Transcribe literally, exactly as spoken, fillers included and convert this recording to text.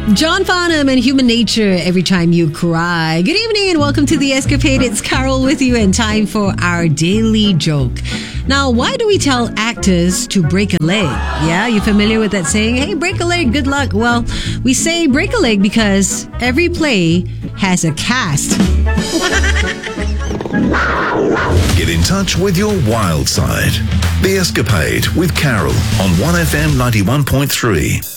John Farnham and Human Nature, Every Time You Cry. Good evening and welcome to The Escapade. It's Carol with you and time for our daily joke. Now, why do we tell actors to break a leg? Yeah, you familiar with that saying? Hey, break a leg, good luck. Well, we say break a leg because every play has a cast. Get in touch with your wild side. The Escapade with Carol on one F M ninety-one point three.